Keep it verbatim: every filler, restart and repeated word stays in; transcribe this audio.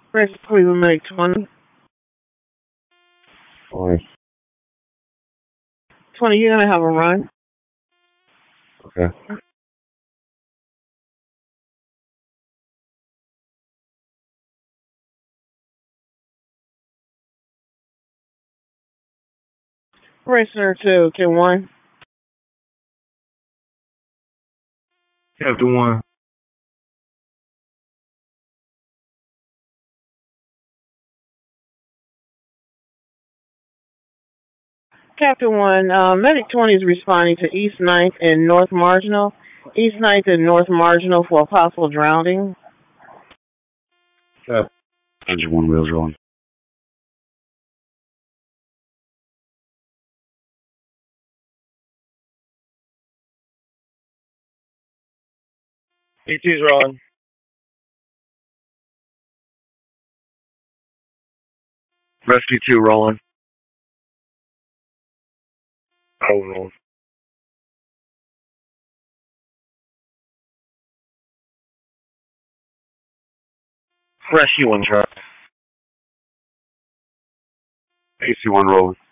Press Cleveland Medic twenty. twenty. twenty, you're going to have a run. Okay. Racer two, K one. Captain one. Captain one, uh, Medic twenty is responding to East ninth and North Marginal. East ninth and North Marginal for a possible drowning. Cap. Engine one wheels rolling. E two's rolling. Rescue two rolling. Oh, rolling. Rescue one truck. A C one rolling.